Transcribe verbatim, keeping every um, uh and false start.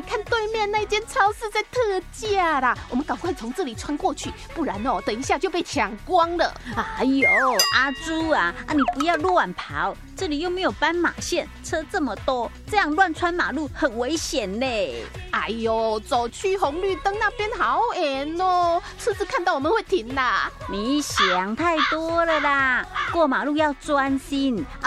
看对面那间超市在特价啦，我们赶快从这里穿过去，不然哦，等一下就被抢光了。 哎呦，阿朱啊，啊你不要乱跑，这里又没有斑马线，车这么多，这样乱穿马路很危险嘞。 哎呦，走去红绿灯那边好远哦，车子看到我们会停啦。 你想太多了啦，过马路要专心啊，